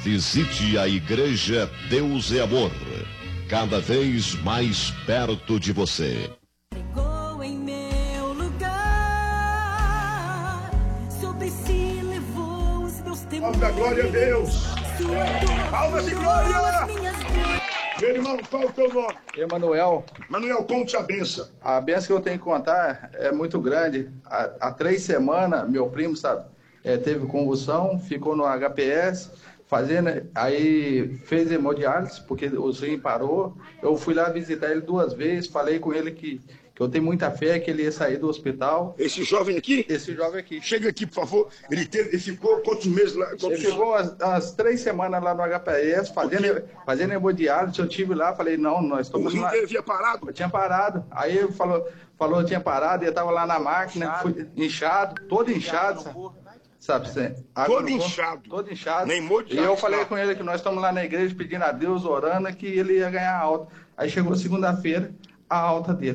Visite a Igreja Deus é Amor, cada vez mais perto de você. Pregou em meu lugar, sobre si levou os meus temores. Palmas da glória a Deus. Palmas de glória. Meu irmão, qual é o teu nome? Emanuel. Manuel, conte a benção. A benção que eu tenho que contar é muito grande. Há 3 semanas, meu primo, sabe, teve convulsão, ficou no HPS, aí fez hemodiálise, porque o rim parou. Eu fui lá visitar ele 2 vezes, falei com ele que eu tenho muita fé que ele ia sair do hospital. Esse jovem aqui? Esse jovem aqui. Chega aqui, por favor. Ele ficou quantos meses lá? Ele ficou umas 3 semanas lá no HPS, fazendo hemodiálise. Eu estive lá, falei, não, nós estamos lá. O rim dele havia parado? Eu tinha parado. Aí ele falou que tinha parado, ele estava lá na máquina, inchado, todo inchado, sabe? Todo inchado. Todo inchado. Nem e eu falei com ele que nós estamos lá na igreja pedindo a Deus, orando, que ele ia ganhar alta. Aí chegou segunda-feira, a alta dele.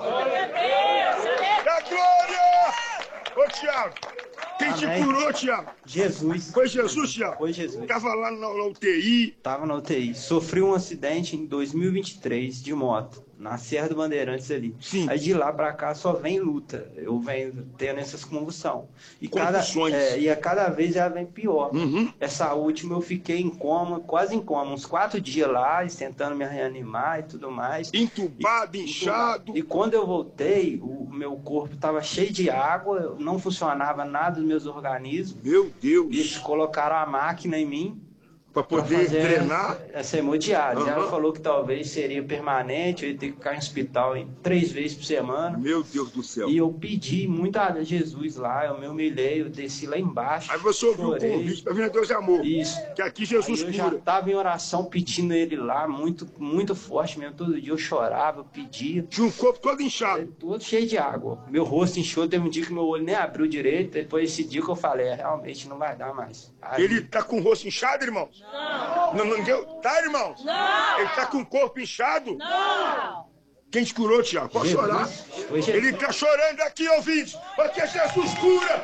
Da glória! Ô, Tiago, quem te curou, Tiago? Jesus. Foi Jesus, Tiago? Foi Jesus. Estava lá na UTI. Tava na UTI. Sofri um acidente em 2023 de moto, na Serra do Bandeirantes ali. Sim. Aí de lá pra cá só vem luta. Eu venho tendo essas convulsões. E Convulsões. a cada vez ela vem pior. Uhum. Essa última eu fiquei em coma, quase em coma, uns 4 dias lá, tentando me reanimar e tudo mais. Entubado, inchado. E quando eu voltei, o meu corpo estava cheio de água, não funcionava nada dos meus organismos. Meu Deus. Eles colocaram a máquina em mim para poder drenar essa hemodiálise. Ela falou que talvez seria permanente, eu ia ter que ficar em hospital 3 vezes por semana. Meu Deus do céu. E eu pedi muito a Jesus lá, eu me humilhei, eu desci lá embaixo. Aí você ouviu o convite para vir a Deus é Amor. Isso. Que aqui Jesus eu cura. Já estava em oração pedindo ele lá, muito, muito forte mesmo. Todo dia eu chorava, eu pedia. Tinha um corpo todo inchado. Todo cheio de água. Meu rosto inchou, teve um dia que meu olho nem abriu direito. Depois desse dia que eu falei, realmente não vai dar mais. Aí... Ele tá com o rosto inchado, irmãos? Não. Não deu? Tá, irmãos? Não. Ele tá com o corpo inchado? Não. Quem te curou, Tiago? Pode chorar. Ele tá chorando aqui, ouvintes, porque Jesus cura.